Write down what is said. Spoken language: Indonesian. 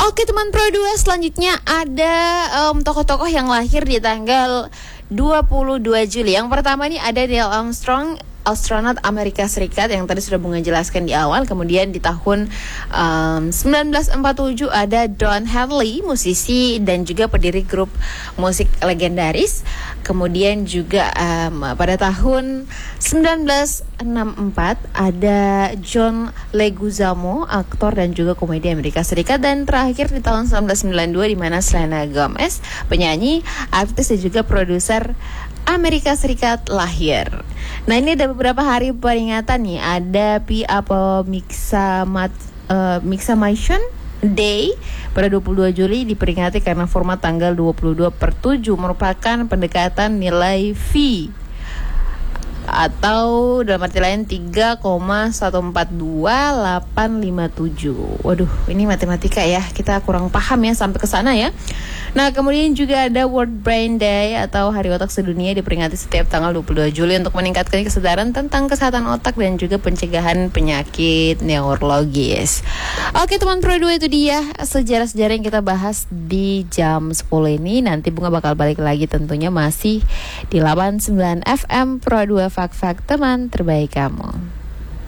Oke teman Pro 2, selanjutnya ada tokoh-tokoh yang lahir di tanggal 22 Juli. Yang pertama nih ada Neil Armstrong, astronot Amerika Serikat yang tadi sudah Bunga jelaskan di awal. Kemudian di tahun 1947 ada Don Henley, musisi dan juga pendiri grup musik legendaris. Kemudian juga pada tahun 1964 ada John Leguizamo, aktor dan juga komedi Amerika Serikat. Dan terakhir di tahun 1992 di mana Selena Gomez, penyanyi, artis dan juga produser Amerika Serikat lahir. Nah, ini ada beberapa hari peringatan nih. Ada Pi Apple Mixamation Day pada 22 Juli diperingati karena format tanggal 22/7 merupakan pendekatan nilai V atau dalam arti lain 3,142857. Waduh, ini matematika ya. Kita kurang paham ya sampai ke sana ya. Nah, kemudian juga ada World Brain Day atau Hari Otak Sedunia diperingati setiap tanggal 22 Juli untuk meningkatkan kesadaran tentang kesehatan otak dan juga pencegahan penyakit neurologis. Oke, teman Pro 2, itu dia sejarah-sejarah yang kita bahas di jam 10 ini. Nanti Bunga bakal balik lagi tentunya masih di 89 FM Pro 2 Fak-Fak teman terbaik kamu.